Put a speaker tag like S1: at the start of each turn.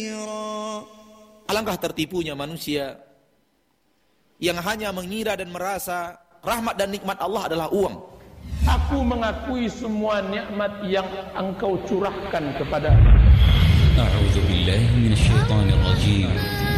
S1: Alangkah tertipunya manusia yang hanya mengira dan merasa rahmat dan nikmat Allah adalah uang.
S2: Aku mengakui semua nikmat yang Engkau curahkan kepada.
S3: A'udzu billahi minasyaitonir rajim.